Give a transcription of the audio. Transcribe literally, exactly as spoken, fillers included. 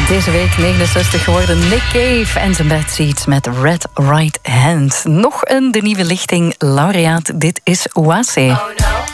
Deze week negenenzestig geworden Nick Cave en zijn Bad Seeds met Red Right Hand. Nog een De Nieuwe Lichting laureaat. Dit is Oase. Oh no.